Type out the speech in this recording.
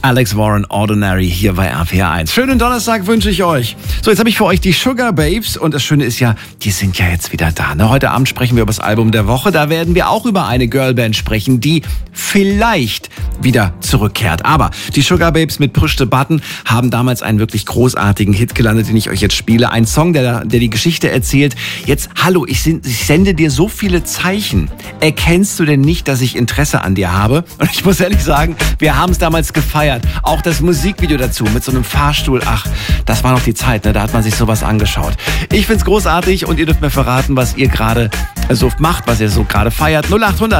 Alex Warren, Ordinary, hier bei RPR1. Schönen Donnerstag wünsche ich euch. So, jetzt habe ich für euch die Sugababes und das Schöne ist ja, die sind ja jetzt wieder da. Ne? Heute Abend sprechen wir über das Album der Woche. Da werden wir auch über eine Girlband sprechen, die vielleicht wieder zurückkehrt. Aber die Sugababes mit Push the Button haben damals einen wirklich großartigen Hit gelandet, den ich euch jetzt spiele. Ein Song, der die Geschichte erzählt. Jetzt, hallo, ich sende dir so viele Zeichen. Erkennst du denn nicht, dass ich Interesse an dir habe? Und ich muss ehrlich sagen, wir haben es damals gefeiert. Auch das Musikvideo dazu mit so einem Fahrstuhl. Ach, das war noch die Zeit, ne? Da hat man sich sowas angeschaut. Ich find's großartig und ihr dürft mir verraten, was ihr gerade so macht, was ihr so gerade feiert. 0800